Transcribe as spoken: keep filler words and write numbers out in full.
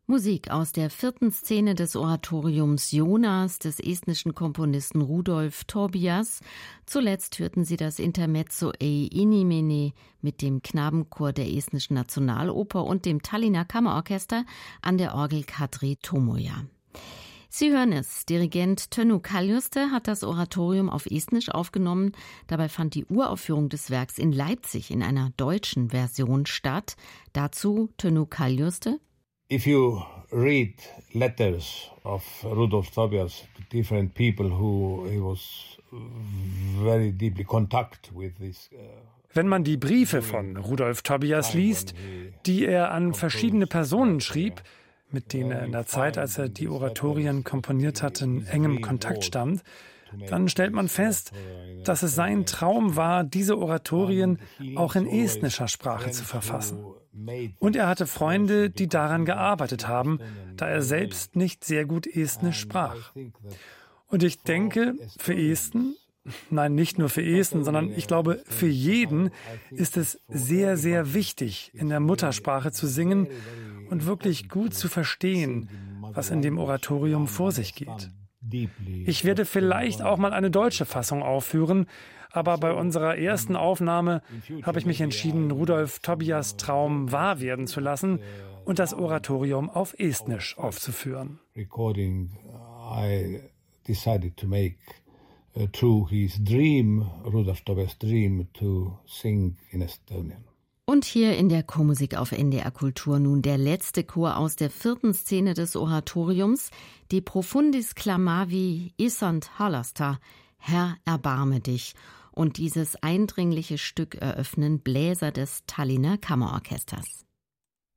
Musik aus der vierten Szene des Oratoriums Jonas des estnischen Komponisten Rudolf Tobias. Zuletzt hörten Sie das Intermezzo Ei Inimene mit dem Knabenchor der Estnischen Nationaloper und dem Tallinner Kammerorchester an der Orgel Kadri Tomoja. Sie hören es, Dirigent Tönu Kaljuste hat das Oratorium auf Estnisch aufgenommen. Dabei fand die Uraufführung des Werks in Leipzig in einer deutschen Version statt. Dazu Tönu Kaljuste. If you read letters of Rudolf Tobias to different people who he was very deeply contact with this. Wenn man die Briefe von Rudolf Tobias liest, die er an verschiedene Personen schrieb, mit denen er in der Zeit, als er die Oratorien komponiert hat, in engem Kontakt stand, dann stellt man fest, dass es sein Traum war, diese Oratorien auch in estnischer Sprache zu verfassen. Und er hatte Freunde, die daran gearbeitet haben, da er selbst nicht sehr gut Estnisch sprach. Und ich denke, für Esten, nein, nicht nur für Esten, sondern ich glaube, für jeden ist es sehr, sehr wichtig, in der Muttersprache zu singen und wirklich gut zu verstehen, was in dem Oratorium vor sich geht. Ich werde vielleicht auch mal eine deutsche Fassung aufführen, aber bei unserer ersten Aufnahme habe ich mich entschieden, Rudolf Tobias Traum wahr werden zu lassen und das Oratorium auf Estnisch aufzuführen. Recording, I decided to make uh, true his dream, Rudolf Tobias' dream, to sing in Estonian. Und hier in der Chormusik auf N D R Kultur nun der letzte Chor aus der vierten Szene des Oratoriums, De profundis clamavi isant halasta, Herr, erbarme dich. Und dieses eindringliche Stück eröffnen Bläser des Tallinner Kammerorchesters.